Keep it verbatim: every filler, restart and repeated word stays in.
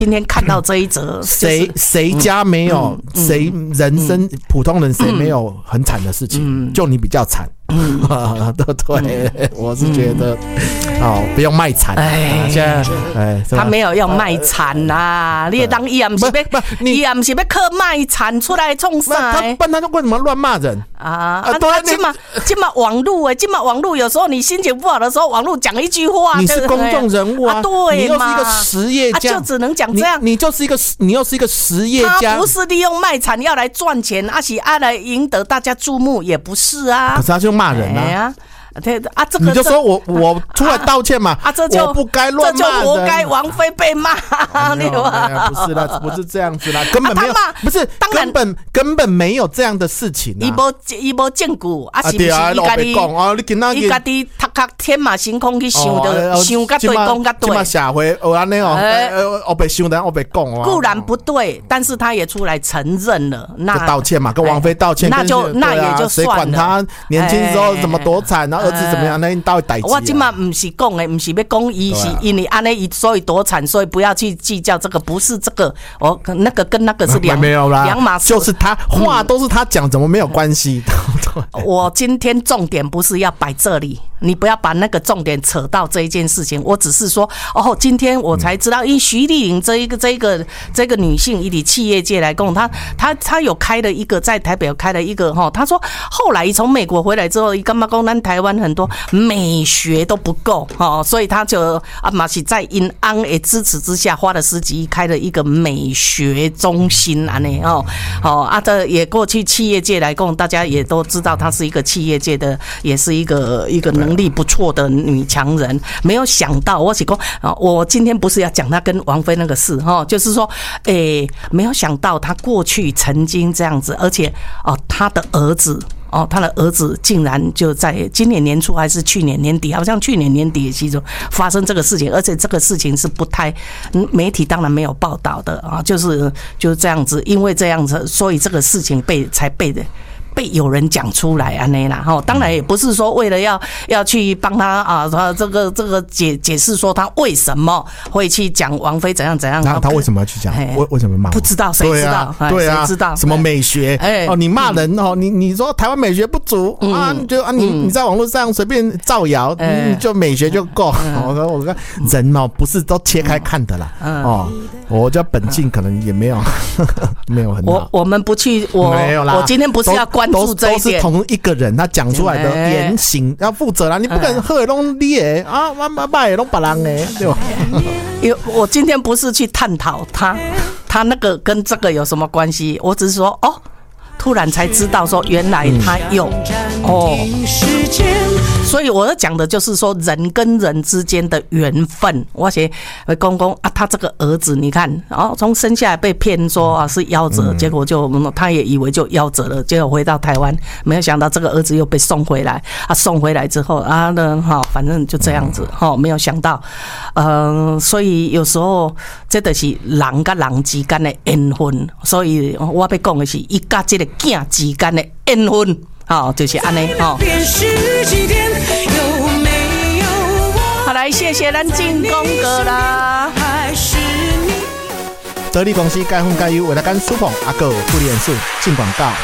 今天看到这一则， 谁谁家没有谁人生普通人谁没有很惨的事情，就你比较惨。嗯，对对，我是觉得，哦，不用卖惨。哎，现在，哎， 他没有要卖惨呐，你当伊也不是要，伊也不是要靠卖惨出来冲啥？ 他不然他为什么乱骂人啊？啊，对，今嘛今嘛网路哎，今嘛网路有时候你心情不好的时候，网路讲一句话， 你是公众人物啊，对，你又是一个实业家， 就只能讲这样。 你就是一个，你又是一个实业家， 他不是利用卖惨要来赚钱，而且啊来赢得大家注目，也不是啊。 可是他就骂人啊。哎呀啊，这个你就说我我出来道歉嘛，啊，这就我不该乱骂人， 这就活该王菲被骂， 对吧？不是啦，不是这样子啦，根本没有，不是，根本根本没有这样的事情。 伊无伊无证据，啊是不是？伊家己伊家己读读天马行空去想的，想甲对，讲甲对。 今嘛社会有安尼哦，我被想的，我被讲哦。 固然不对，但是他也出来承认了，那道歉嘛，跟王菲道歉， 那就那也就算了。谁管他年轻时候怎么多惨，然后儿子怎么样？那你到底代志？ 我今嘛不是讲的，不是要讲伊是因为安尼，所以多惨，所以不要去计较这个，不是这个，我那个跟那个是两没有啦， 两码事。 就是他话都是他讲，怎么没有关系？ 我今天重点不是要摆这里，你不要把那个重点扯到这一件事情。我只是说，哦，今天我才知道，因为徐丽玲这一个这一个这个女性，以企业界来讲，她她她有开了一个在台北有开了一个哈，她说后来从美国回来之后，干嘛讲咱台湾很多美学都不够哈，所以她就啊嘛是在因安的支持之下，花了十几亿开了一个美学中心安尼哦哦啊，这也过去企业界来讲，大家也都知道她是一个企业界的，也是一个一个能力不错的女强人。没有想到，我是说，我今天不是要讲她跟王菲那个事哈，就是说，诶，没有想到她过去曾经这样子，而且哦，她的儿子。哦，他的儿子竟然就在今年年初还是去年年底，好像去年年底的时候发生这个事情，而且这个事情是不太媒体当然没有报道的啊，就是就是这样子，因为这样子，所以这个事情被才被的。被有人讲出来啊，那啦哈，当然也不是说为了要要去帮他啊，他这个这个解解释说他为什么会去讲王菲怎样怎样。 那他为什么要去讲？为为什么骂？ 不知道，谁知道？ 对啊， 谁知道？ 什么美学？哎哦，你骂人哦，你你说台湾美学不足啊，你就啊你你在网络上随便造谣，你就美学就够。我说我说人哦，不是都切开看的啦。哦，我叫本性可能也没有没有很好。 我我们不去，我没有啦， 我今天不是要关注这一点， 都是同一个人他讲出来的言行要负责啦，你不可能喝弄你的啊，妈妈卖弄别人的，对吧？ 因为我今天不是去探讨他他那个跟这个有什么关系，我只是说哦，突然才知道说原来他有哦。所以我要讲的就是说人跟人之间的缘分。我写公公啊，他这个儿子你看，然后从生下来被骗说啊是夭折，结果就他也以为就夭折了，结果回到台湾，没有想到这个儿子又被送回来。啊，送回来之后啊呢，哈，反正就这样子哈，没有想到，呃，所以有时候这就是人跟人之间的缘分。所以我要讲的是，伊跟这个囝之间的缘分。好，就是安尼哦。好，来谢谢咱进攻哥啦。 得力公司介绍介优为了跟苏鹏阿哥副理人士进广告。